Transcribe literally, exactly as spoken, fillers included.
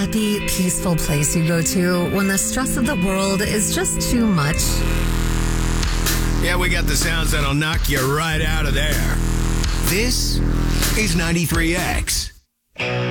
happy, peaceful place you go to when the stress of the world is just too much? Yeah, we got the sounds that'll knock you right out of there. This is ninety-three X.